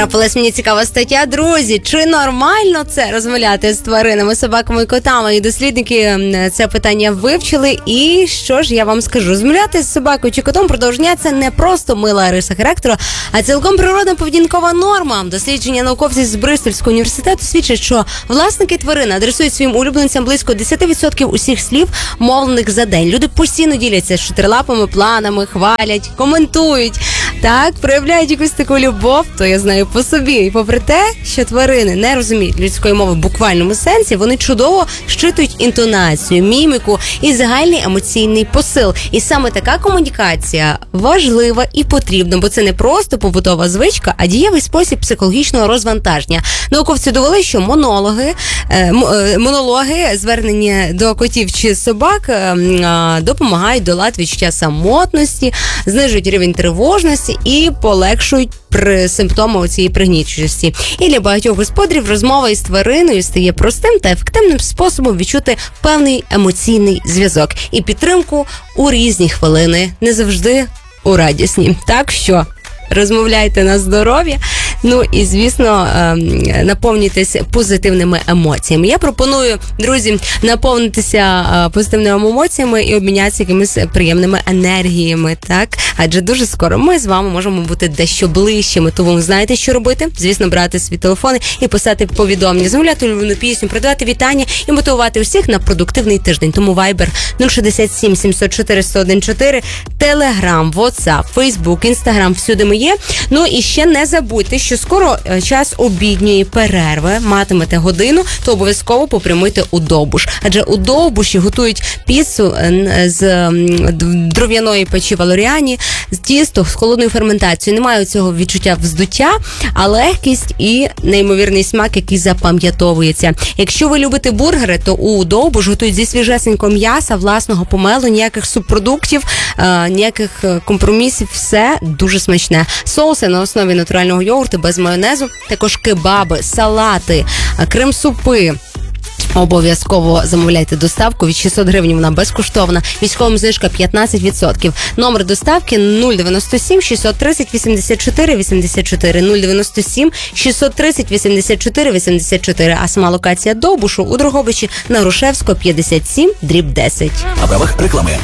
Трапилась мені цікава стаття, друзі. Чи нормально це розмовляти з тваринами, собаками і котами? І дослідники це питання вивчили. І що ж я вам скажу? Розмовляти з собакою чи котом продовж дня – це не просто мила риса характеру, а цілком природна поведінкова норма. Дослідження науковців з Бристольського університету свідчать, що власники тварин адресують своїм улюбленцям близько 10% усіх слів, мовлених за день. Люди постійно діляться з чотирилапими планами, хвалять, коментують, так, проявляють якусь таку любов, то я знаю по собі. І попри те, що тварини не розуміють людської мови в буквальному сенсі, вони чудово щитують інтонацію, міміку і загальний емоційний посил. І саме така комунікація важлива і потрібна, бо це не просто побутова звичка, а дієвий спосіб психологічного розвантаження. Науковці довели, що монологи, звернення до котів чи собак, допомагають долати відчуття самотності, знижують рівень тривожності і полегшують симптоми цієї пригніченості. І для багатьох господарів розмова із твариною стає простим та ефективним способом відчути певний емоційний зв'язок і підтримку у різні хвилини, не завжди у радісні. Так що розмовляйте на здоров'я, ну і, звісно, наповнюйтесь позитивними емоціями. Я пропоную, друзі, наповнитися позитивними емоціями і обмінятися якимись приємними енергіями, так? Адже дуже скоро ми з вами можемо бути дещо ближчими. Тому ви знаєте, що робити? Звісно, брати свої телефони і писати повідомлення, замовляти улюблену пісню, передавати вітання і мотивувати усіх на продуктивний тиждень. Тому Viber 067 704 101 Telegram, WhatsApp, Facebook, Instagram, всюди ми є. Ну і ще не забудьте, що скоро час обідньої перерви, матимете годину, то обов'язково попрямуйте у Довбуш. Адже у Довбуші готують піцу з дров'яної печі Валоріані, з тісто з холодною ферментацією. Немає цього відчуття вздуття, а легкість і неймовірний смак, який запам'ятовується. Якщо ви любите бургери, то у Довбуш готують зі свіжесенького м'яса, власного помелу, ніяких субпродуктів, ніяких компромісів, все дуже смачне. Соуси на основі натурального йогурту без майонезу, також кебаби, салати, крем-супи. Обов'язково замовляйте доставку, від 600 гривень вона безкоштовна, військовим знижка 15%. Номер доставки 097 630 84 84, 097 630 84 84, а сама локація Довбушу у Дрогобичі на Грушевського 57/10. На правах реклами.